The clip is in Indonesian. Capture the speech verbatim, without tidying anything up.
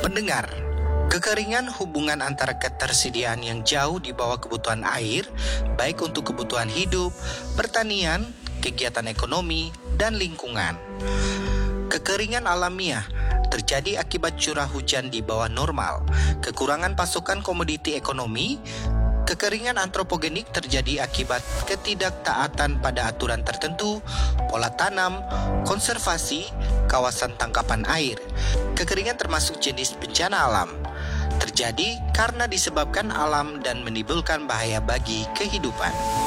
Pendengar, kekeringan hubungan antara ketersediaan yang jauh di bawah kebutuhan air, baik untuk kebutuhan hidup, pertanian, kegiatan ekonomi, dan lingkungan. Kekeringan alamiah terjadi akibat curah hujan di bawah normal, kekurangan pasokan komoditi ekonomi. Kekeringan antropogenik terjadi akibat ketidaktaatan pada aturan tertentu, pola tanam, konservasi, kawasan tangkapan air. Kekeringan termasuk jenis bencana alam. Terjadi karena disebabkan alam dan menimbulkan bahaya bagi kehidupan.